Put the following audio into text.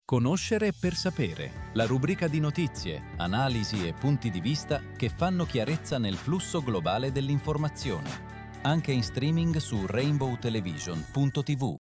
Conoscere per sapere, la rubrica di notizie, analisi e punti di vista che fanno chiarezza nel flusso globale dell'informazione. Anche in streaming su rainbowtelevision.tv.